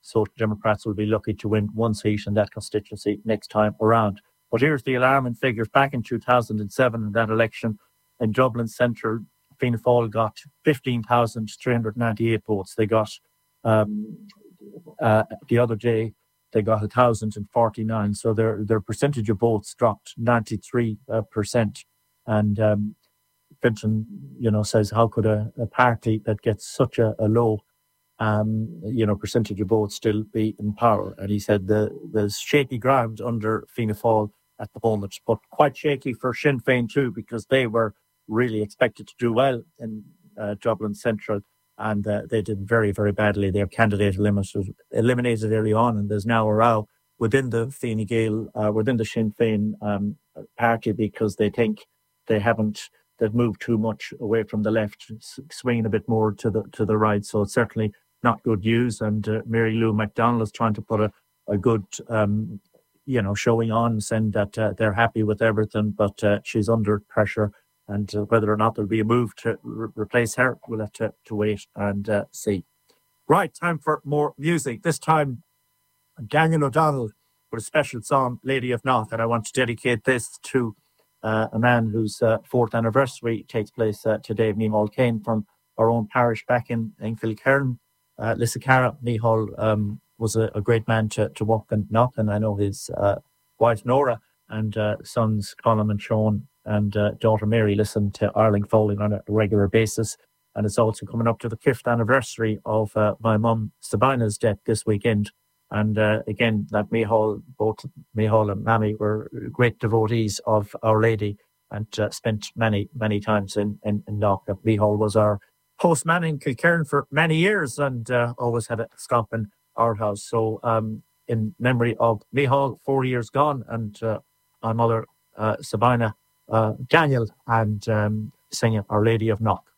So Democrats will be lucky to win one seat in that constituency next time around. But here's the alarming figures. Back in 2007, in that election in Dublin Central, Fianna Fáil got 15,398 votes. They got, the other day, they got 1,049. So their percentage of votes dropped 93%. And Fintan, says, how could a party that gets such a low percentage of votes still be in power? And he said there's shaky ground under Fianna Fáil at the moment, but quite shaky for Sinn Féin too, because they were really expected to do well in Dublin Central, and they did very, very badly. Their candidate eliminated early on, and there's now a row within the Fine Gael, within the Sinn Féin party, because they think they've moved too much away from the left, swinging a bit more to the right. So it's certainly not good news. And Mary Lou McDonald is trying to put a good, showing on, saying that they're happy with everything, but she's under pressure. And whether or not there'll be a move to replace her, we'll have to wait and see. Right, time for more music. This time, Daniel O'Donnell with a special song, Lady of Knock. And I want to dedicate this to a man whose fourth anniversary takes place today, Mícheál Kane, from our own parish back in Kilcairn. Lissacarra, Mícheál was a great man to walk and knock, and I know his wife Nora and sons Colin and Sean and daughter Mary listen to Arling Fowling on a regular basis. And it's also coming up to the 5th anniversary of my mum Sabina's death this weekend. And again, that both Mícheál and Mammy were great devotees of Our Lady and spent many, many times in Knock. Mícheál was our postman in Kilcairn for many years and always had a stop in our house. So in memory of Mícheál, 4 years gone, and my mother Sabina, Daniel, and singing Our Lady of Knock.